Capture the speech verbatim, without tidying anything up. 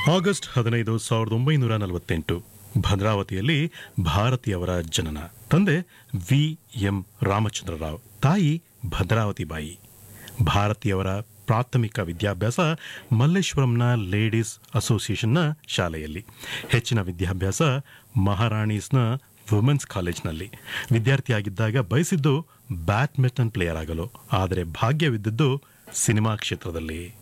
August ಹದಿನೈದು ಸಾವಿರದ ಒಂಬೈನೂರ ನಲವತ್ತೆಂಟು ಭದ್ರಾವತಿಯಲ್ಲಿ ಭಾರತಿಯವರ ಜನನ. ತಂದೆ ವಿ ಎಂ ರಾಮಚಂದ್ರರಾವ್, ತಾಯಿ ಭದ್ರಾವತಿ ಬಾಯಿ. ಭಾರತಿಯವರ ಪ್ರಾಥಮಿಕ ವಿದ್ಯಾಭ್ಯಾಸ ಮಲ್ಲೇಶ್ವರಂನ ಲೇಡೀಸ್ ಅಸೋಸಿಯೇಷನ್ನ ಶಾಲೆಯಲ್ಲಿ. ಹೆಚ್ಚಿನ ವಿದ್ಯಾಭ್ಯಾಸ ಮಹಾರಾಣೀಸ್ನ ವುಮೆನ್ಸ್ ಕಾಲೇಜ್ನಲ್ಲಿ. ವಿದ್ಯಾರ್ಥಿಯಾಗಿದ್ದಾಗ ಬಯಸಿದ್ದು ಬ್ಯಾಡ್ಮಿಂಟನ್ ಪ್ಲೇಯರ್ ಆಗಲು, ಆದರೆ ಭಾಗ್ಯವಿದ್ದದ್ದು ಸಿನಿಮಾ ಕ್ಷೇತ್ರದಲ್ಲಿ.